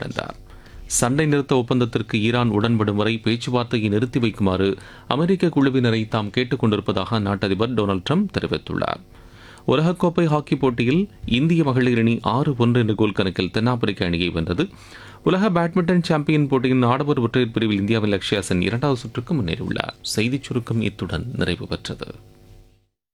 உயிரிழந்தார். சண்டை நிறுத்த ஒப்பந்தத்திற்கு ஈரான் உடன்படும் வரை பேச்சுவார்த்தையை நிறுத்தி வைக்குமாறு அமெரிக்க குழுவினரை தாம் கேட்டுக் கொண்டிருப்பதாக அந்நாட்டு அதிபர் டொனால்டு ட்ரம்ப் தெரிவித்துள்ளார். உலகக்கோப்பை ஹாக்கி போட்டியில் இந்திய மகளிர் அணி 6-1 என்ற கோல் கணக்கில் தென்னாப்பிரிக்க அணியை வென்றது. உலக பேட்மிண்டன் சாம்பியன் போட்டியின் ஆடவர் ஒற்றையர் பிரிவில் இந்தியாவின் லக்ஷ்யா சென் 2வது சுற்றுக்கு முன்னேறியுள்ளார். செய்திச் சுருக்கம் இத்துடன் நிறைவு பெற்றது.